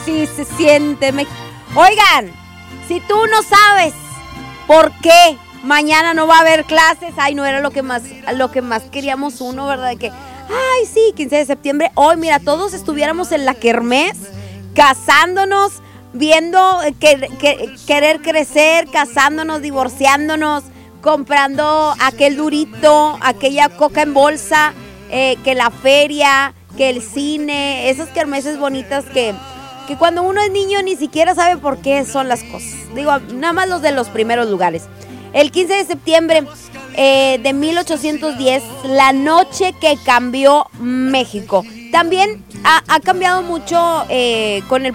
sí se siente. Oigan, si tú no sabes por qué mañana no va a haber clases, ay, no era lo que más queríamos uno, ¿verdad? De que, ay, sí, 15 de septiembre, hoy, mira, todos estuviéramos en la kermés, casándonos, viendo, querer crecer, casándonos, divorciándonos, comprando aquel durito, aquella coca en bolsa, que la feria, que el cine, esas kermeses bonitas que cuando uno es niño ni siquiera sabe por qué son las cosas. Digo, nada más los de los primeros lugares. El 15 de septiembre de 1810, la noche que cambió México. También ha cambiado mucho con el